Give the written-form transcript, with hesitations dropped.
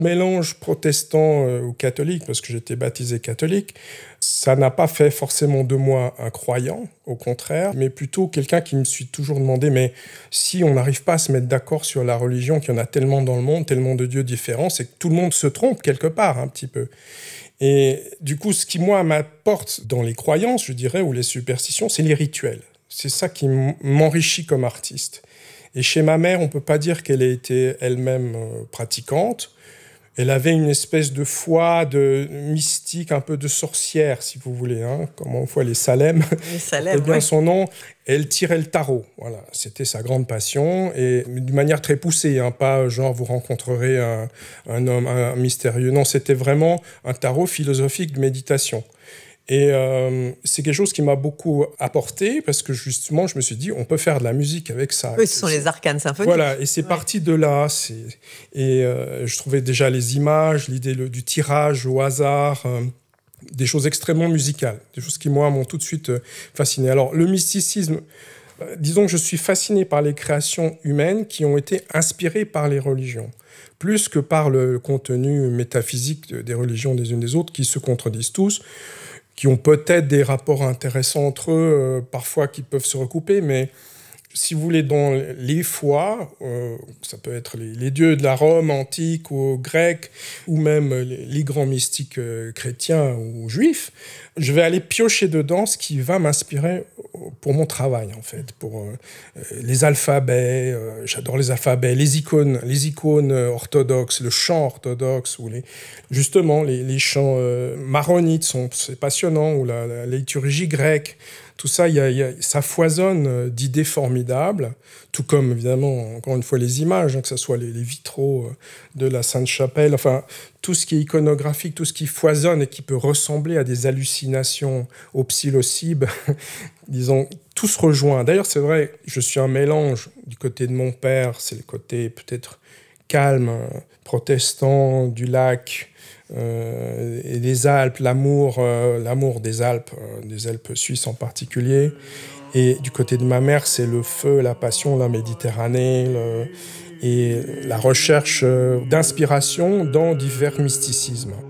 mélange protestant ou catholique, parce que j'étais baptisé catholique, ça n'a pas fait forcément de moi un croyant, au contraire, mais plutôt quelqu'un qui me suis toujours demandé, mais si on n'arrive pas à se mettre d'accord sur la religion, qu'il y en a tellement dans le monde, tellement de dieux différents, c'est que tout le monde se trompe quelque part, un petit peu. Et du coup, ce qui, moi, m'apporte dans les croyances, je dirais, ou les superstitions, c'est les rituels. C'est ça qui m'enrichit comme artiste. Et chez ma mère, on ne peut pas dire qu'elle ait été elle-même pratiquante. Elle avait une espèce de foi de mystique, un peu de sorcière, si vous voulez, hein, comme on voit les Salem. Les Salem, Eh bien, oui. son nom, elle tirait le tarot. Voilà, c'était sa grande passion, et d'une manière très poussée, hein, pas genre vous rencontrerez un homme un mystérieux. Non, c'était vraiment un tarot philosophique de méditation. Et c'est quelque chose qui m'a beaucoup apporté parce que justement, je me suis dit, on peut faire de la musique avec ça. Oui, ce sont les arcanes symphoniques. Voilà, et c'est parti de là. Et je trouvais déjà les images, l'idée du tirage au hasard, des choses extrêmement musicales, des choses qui, moi, m'ont tout de suite fasciné. Alors, le mysticisme, disons que je suis fasciné par les créations humaines qui ont été inspirées par les religions, plus que par le contenu métaphysique des religions des unes des autres, qui se contredisent tous, qui ont peut-être des rapports intéressants entre eux, parfois qui peuvent se recouper, mais si vous voulez, dans les foi, ça peut être les dieux de la Rome antique ou grecque, ou même les grands mystiques chrétiens ou juifs, je vais aller piocher dedans ce qui va m'inspirer pour mon travail, en fait, pour les alphabets, j'adore les alphabets, les icônes orthodoxes, le chant orthodoxe, ou justement les chants maronites, c'est passionnant, ou la liturgie grecque. Tout ça, ça foisonne d'idées formidables, tout comme, évidemment, encore une fois, les images, hein, que ce soit les vitraux de la Sainte-Chapelle, enfin, tout ce qui est iconographique, tout ce qui foisonne et qui peut ressembler à des hallucinations au psilocybe, disons, tout se rejoint. D'ailleurs, c'est vrai, je suis un mélange du côté de mon père, c'est le côté peut-être calme, protestant, du lac, et des Alpes, l'amour des Alpes suisses en particulier. Et du côté de ma mère, c'est le feu, la passion, la Méditerranée, et la recherche d'inspiration dans divers mysticismes.